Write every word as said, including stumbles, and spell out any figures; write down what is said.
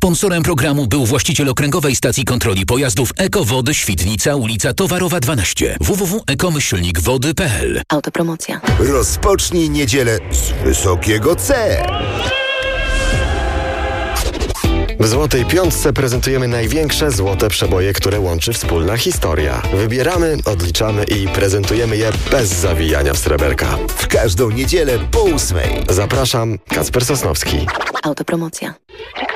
Sponsorem programu był właściciel okręgowej stacji kontroli pojazdów Ekowody Świdnica, ulica Towarowa dwanaście. w w w kropka ekomyślnik wody kropka p l. Autopromocja. Rozpocznij niedzielę z wysokiego C. W Złotej Piątce prezentujemy największe złote przeboje, które łączy wspólna historia. Wybieramy, odliczamy i prezentujemy je bez zawijania w sreberka. W każdą niedzielę po ósmej. Zapraszam, Kacper Sosnowski. Autopromocja.